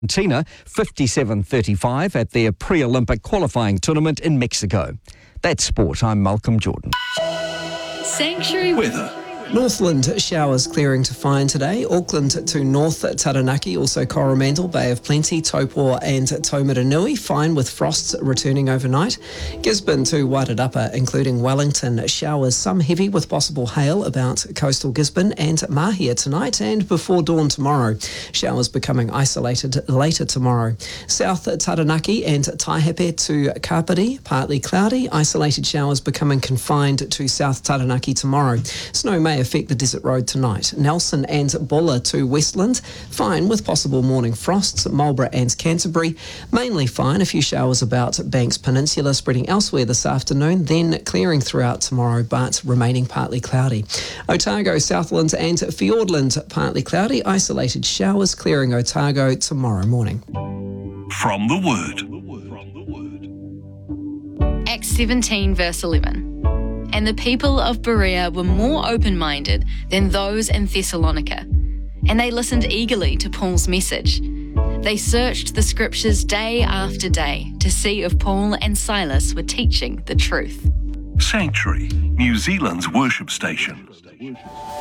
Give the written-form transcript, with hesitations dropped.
Argentina 57-35 at their pre-Olympic qualifying tournament in Mexico. That's sport. I'm Malcolm Jordan. Sanctuary weather. Northland showers clearing to fine today. Auckland to North Taranaki, also Coromandel, Bay of Plenty, Taupo and Taumaranui, fine with frosts returning overnight. Gisborne to Wairarapa, including Wellington, showers, some heavy with possible hail about coastal Gisborne and Mahia tonight and before dawn tomorrow. Showers becoming isolated later tomorrow. South Taranaki and Taihape to Kapiti, partly cloudy, isolated showers becoming confined to South Taranaki tomorrow. Snow may affect the desert road tonight. Nelson and Bulla to Westland, fine with possible morning frosts. Marlborough and Canterbury, mainly fine. A few showers about Banks Peninsula, spreading elsewhere this afternoon, then clearing throughout tomorrow, but remaining partly cloudy. Otago, Southland and Fiordland, partly cloudy. Isolated showers, clearing Otago tomorrow morning. From the Word. Acts 17 verse 11. And the people of Berea were more open-minded than those in Thessalonica, and they listened eagerly to Paul's message. They searched the scriptures day after day to see if Paul and Silas were teaching the truth. Sanctuary, New Zealand's worship station.